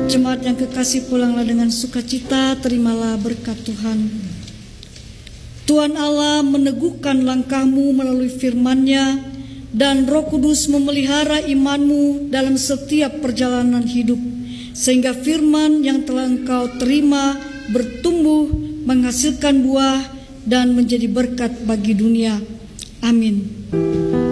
Jemaat yang kekasih, pulanglah dengan sukacita, terimalah berkat Tuhan. Tuhan Allah meneguhkan langkahmu melalui firman-Nya, dan Roh Kudus memelihara imanmu dalam setiap perjalanan hidup, sehingga firman yang telah engkau terima bertumbuh, menghasilkan buah, dan menjadi berkat bagi dunia. Amin.